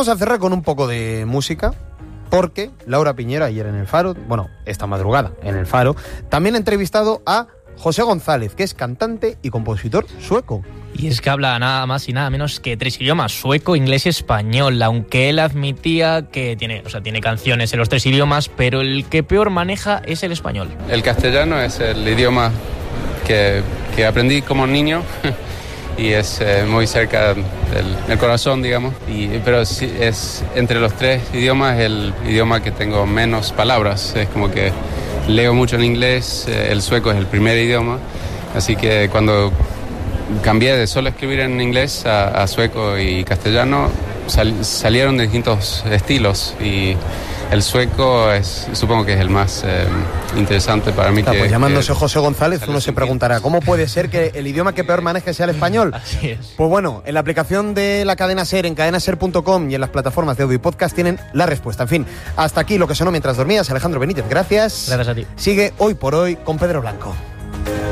vamos a cerrar con un poco de música, porque Laura Piñera ayer en El Faro, bueno, esta madrugada en El Faro, también ha entrevistado a José González, que es cantante y compositor sueco. Y es que habla nada más y nada menos que 3 idiomas, sueco, inglés y español, aunque él admitía que tiene canciones en los 3 idiomas, pero el que peor maneja es el español. El castellano es el idioma que aprendí como niño y es muy cerca del corazón, digamos, pero sí, es entre los 3 idiomas el idioma que tengo menos palabras. Es como que leo mucho en inglés, el sueco es el primer idioma, así que cuando cambié de solo escribir en inglés a sueco y castellano, salieron de distintos estilos y el sueco supongo que es el más interesante para mí. Pues llamándose José González, uno se preguntará, ¿cómo puede ser que el idioma que peor maneje sea el español? Así es. Pues bueno, en la aplicación de la cadena SER, en cadenaser.com y en las plataformas de audio y podcast tienen la respuesta. En fin, hasta aquí lo que sonó mientras dormías. Alejandro Benítez, gracias. Gracias a ti. Sigue Hoy por Hoy con Pedro Blanco.